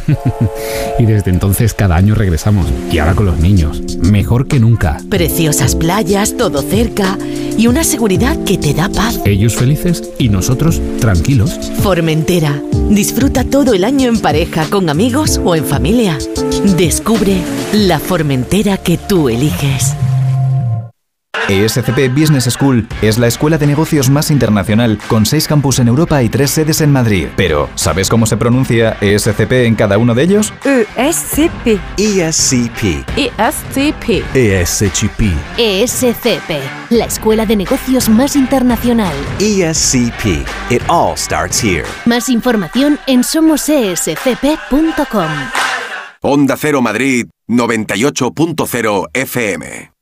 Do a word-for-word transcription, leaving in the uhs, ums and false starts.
Y desde entonces cada año regresamos. Y ahora con los niños. Mejor que nunca. Preciosas playas, todo cerca y una seguridad que te da paz. Ellos felices y nosotros tranquilos. Formentera. Disfruta todo el año en pareja, con amigos o en familia. Descubre la Formentera que tú eliges. E S C P Business School es la escuela de negocios más internacional, con seis campus en Europa y tres sedes en Madrid. Pero, ¿sabes cómo se pronuncia E S C P en cada uno de ellos? E S C P. E S C P. E S C P. E S C P. E S C P, la escuela de negocios más internacional. E S C P. It all starts here. Más información en somos e s c p punto com. Onda Cero Madrid noventa y ocho punto cero F M.